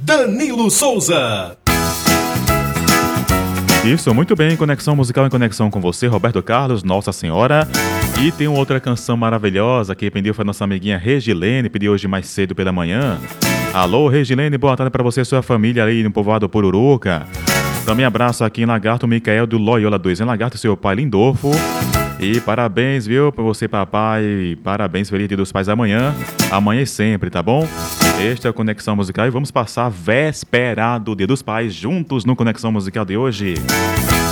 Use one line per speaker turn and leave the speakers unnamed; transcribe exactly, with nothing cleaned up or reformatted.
Danilo Souza.
Isso, muito bem, Conexão Musical em conexão com você, Roberto Carlos, Nossa Senhora. E tem uma outra canção maravilhosa que pediu foi a nossa amiguinha Regilene, pediu hoje mais cedo pela manhã. Alô, Regilene, boa tarde para você e sua família aí no povoado Pururuca. Também abraço aqui em Lagarto, Micael do Loyola dois em Lagarto, seu pai Lindolfo. E parabéns, viu, pra você, papai. Parabéns, feliz dia dos pais amanhã. Amanhã e sempre, tá bom? Este é o Conexão Musical e vamos passar a véspera do Dia dos Pais juntos no Conexão Musical de hoje.